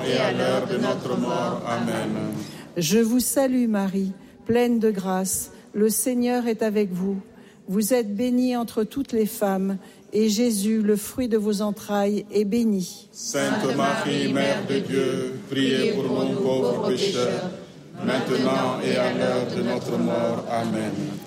et à l'heure de notre mort. Amen. Je vous salue Marie, pleine de grâce, le Seigneur est avec vous. Vous êtes bénie entre toutes les femmes, et Jésus, le fruit de vos entrailles, est béni. Sainte Marie, Mère de Dieu, priez pour nous pauvres pécheurs, maintenant et à l'heure de notre mort. Amen.